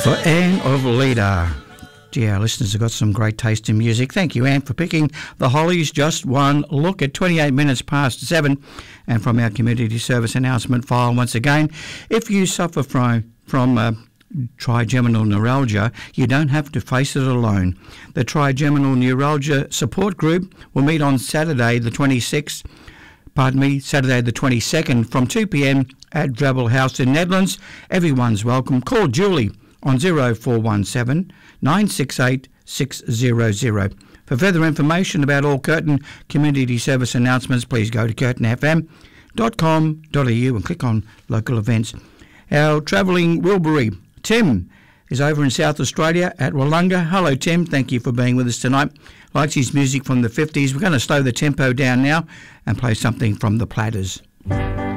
For Anne of Leda. Gee, our listeners have got some great taste in music. Thank you, Anne, for picking the Hollies. Just one look at 28 minutes past 7. And from our community service announcement file, once again, if you suffer from trigeminal neuralgia, you don't have to face it alone. The Trigeminal Neuralgia Support Group will meet on Saturday the 22nd from 2 p.m. at Drabble House in Nedlands. Everyone's welcome. Call Julie on 0417 968 600. For further information about all Curtin Community Service announcements, please go to curtinfm.com.au and click on local events. Our travelling Wilbury, Tim, is over in South Australia at Wollonga. Hello, Tim. Thank you for being with us tonight. Likes his music from the 50s. We're going to slow the tempo down now and play something from the Platters.